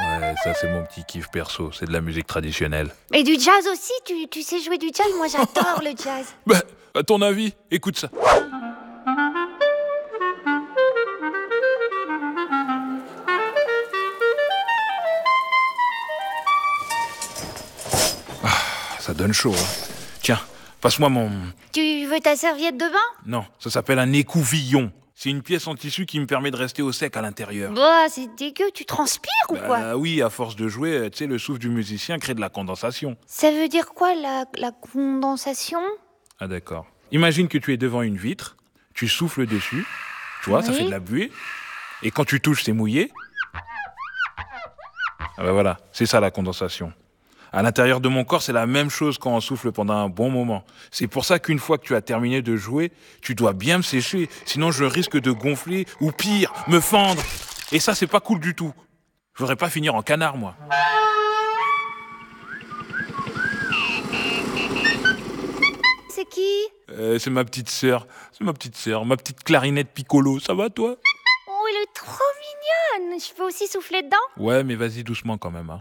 Ouais, ça c'est mon petit kiff perso, c'est de la musique traditionnelle. Et du jazz aussi, tu sais jouer du jazz? Moi j'adore le jazz. Bah, à ton avis, écoute ça. Ça donne chaud, hein. Tiens, passe-moi mon... Tu veux ta serviette de bain? Non, ça s'appelle un écouvillon. C'est une pièce en tissu qui me permet de rester au sec à l'intérieur. Bah, c'est dégueu, tu transpires ou quoi? Bah oui, à force de jouer, tu sais, le souffle du musicien crée de la condensation. Ça veut dire quoi la condensation? Ah d'accord. Imagine que tu es devant une vitre, tu souffles dessus, tu vois, ça Oui. fait de la buée, et quand tu touches, c'est mouillé. Ah bah voilà, c'est ça la condensation. À l'intérieur de mon corps, c'est la même chose quand on souffle pendant un bon moment. C'est pour ça qu'une fois que tu as terminé de jouer, tu dois bien me sécher, sinon je risque de gonfler ou pire, me fendre. Et ça, c'est pas cool du tout. Je voudrais pas finir en canard, moi. C'est qui? C'est ma petite sœur, ma petite clarinette piccolo. Ça va, toi? Oh, elle est trop mignonne. Je peux aussi souffler dedans? Ouais, mais vas-y doucement quand même, hein.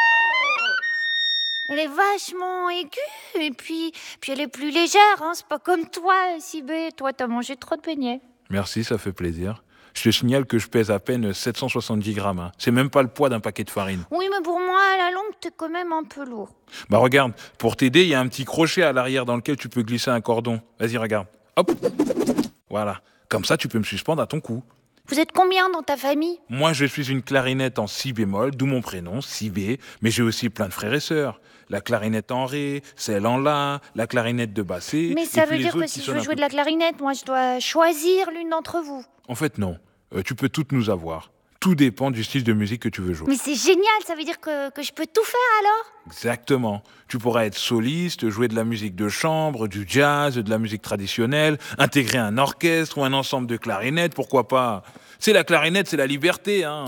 Elle est vachement aiguë et puis elle est plus légère, hein. C'est pas comme toi, Sibé. Toi, t'as mangé trop de beignets. Merci, ça fait plaisir. Je te signale que je pèse à peine 770 grammes. Hein. C'est même pas le poids d'un paquet de farine. Oui, mais pour moi, à la longue, t'es quand même un peu lourd. Bah regarde, pour t'aider, il y a un petit crochet à l'arrière dans lequel tu peux glisser un cordon. Vas-y, regarde. Hop. Voilà. Comme ça, tu peux me suspendre à ton cou. Vous êtes combien dans ta famille? Moi, je suis une clarinette en si bémol, d'où mon prénom, si bé, mais j'ai aussi plein de frères et sœurs. La clarinette en ré, celle en la, la clarinette de bassé. Mais ça veut dire que si je veux jouer de la clarinette, moi, je dois choisir l'une d'entre vous. En fait, non. Tu peux toutes nous avoir. Tout dépend du style de musique que tu veux jouer. Mais c'est génial, ça veut dire que je peux tout faire alors? Exactement. Tu pourras être soliste, jouer de la musique de chambre, du jazz, de la musique traditionnelle, intégrer un orchestre ou un ensemble de clarinettes, pourquoi pas. C'est la clarinette, c'est la liberté, hein.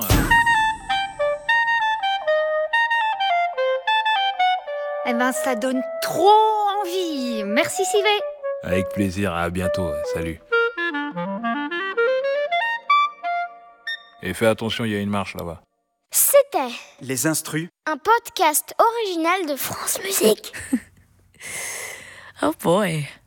Eh ben, ça donne trop envie. Merci, Sibé. Avec plaisir, à bientôt, salut. Et fais attention, il y a une marche là-bas. C'était Les instrus. un podcast original de France Musique. Oh boy.